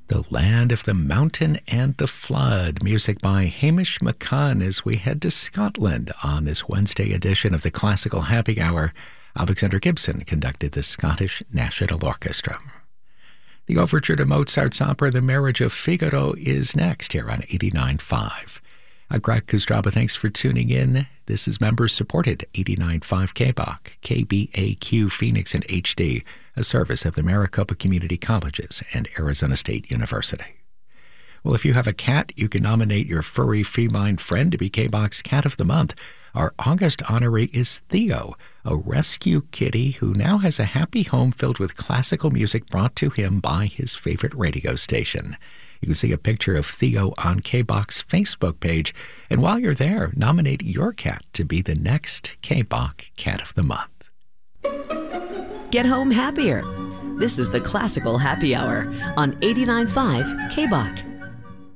The Land of the Mountain and the Flood, music by Hamish McCunn as we head to Scotland on this Wednesday edition of the Classical Happy Hour. Alexander Gibson conducted the Scottish National Orchestra. The overture to Mozart's opera The Marriage of Figaro is next here on 89.5. I'm Greg Kostraba. Thanks for tuning in. This is member-supported 89.5 KBOC, KBAQ Phoenix and HD, a service of the Maricopa Community Colleges and Arizona State University. Well, if you have a cat, you can nominate your furry feline friend to be KBOC's Cat of the Month. Our August honoree is Theo, a rescue kitty who now has a happy home filled with classical music brought to him by his favorite radio station. You can see a picture of Theo on KBOC's Facebook page, and while you're there, nominate your cat to be the next KBOC Cat of the Month. Get home happier. This is the Classical Happy Hour on 89.5 KBOC.